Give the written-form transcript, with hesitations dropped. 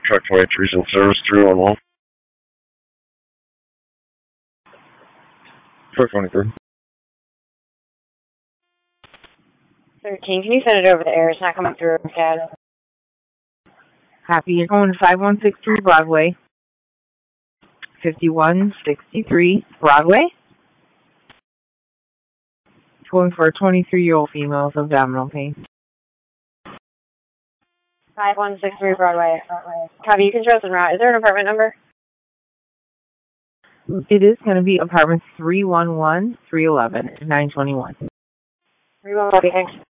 Truck 23's in service, 311. Truck 23. 13, can you send it over the air? It's not coming through, CAD. Copy, you're going to 5163 Broadway. 5163 Broadway. Going for a 23-year-old female with abdominal pain. 5163 Broadway. Copy, you can show us en route. Is there an apartment number? It is going to be apartment 311, 311, 921. 311, thanks.